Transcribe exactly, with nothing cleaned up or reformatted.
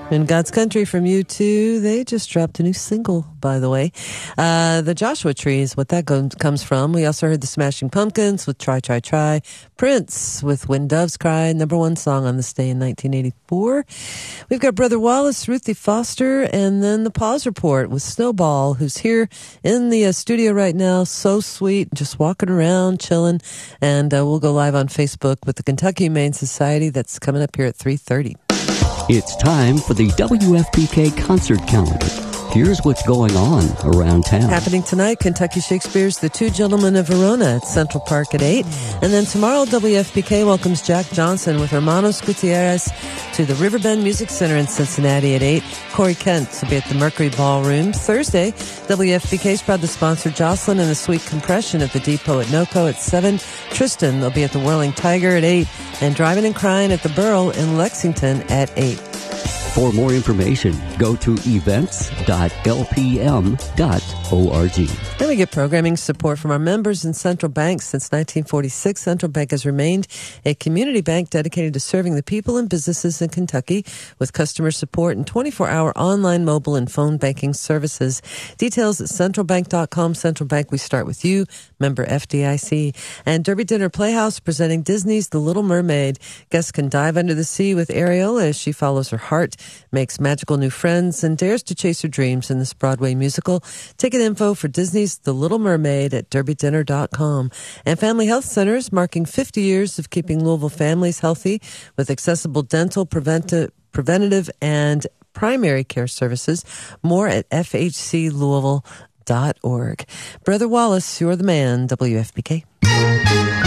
In God's Country from U two, they just dropped a new single, by the way. Uh, the Joshua Tree is what that goes, comes from. We also heard the Smashing Pumpkins with Try, Try, Try. Prince with When Doves Cry, number one song on this day in nineteen eighty-four. We've got Brother Wallace, Ruthie Foster, and then the Pause Report with Snowball, who's here in the uh, studio right now. So sweet, just walking around, chilling. And uh, we'll go live on Facebook with the Kentucky Humane Society. That's coming up here at three thirty. It's time for the W F P K concert calendar. Here's what's going on around town. Happening tonight, Kentucky Shakespeare's The Two Gentlemen of Verona at Central Park at eight. And then tomorrow, W F P K welcomes Jack Johnson with Hermanos Gutierrez to the Riverbend Music Center in Cincinnati at eight. Corey Kent will be at the Mercury Ballroom. Thursday, W F P K is proud to sponsor Jocelyn and the Sweet Compression at the Depot at NOCO at seven. Tristan will be at the Whirling Tiger at eight. And Driving and Crying at the Burl in Lexington at eight. For more information, go to events dot l p m dot org. Then we get programming support from our members in Central Bank. Since nineteen forty-six, Central Bank has remained a community bank dedicated to serving the people and businesses in Kentucky with customer support and twenty-four hour online, mobile, and phone banking services. Details at central bank dot com. Central Bank, we start with you. Member F D I C. And Derby Dinner Playhouse presenting Disney's The Little Mermaid. Guests can dive under the sea with Ariel as she follows her heart, makes magical new friends, and dares to chase her dreams in this Broadway musical. Ticket info for Disney's The Little Mermaid at derby dinner dot com. And Family Health Centers marking fifty years of keeping Louisville families healthy with accessible dental, preventi- preventative, and primary care services. More at f h c louisville dot org. Brother Wallace, you're the man, W F P K.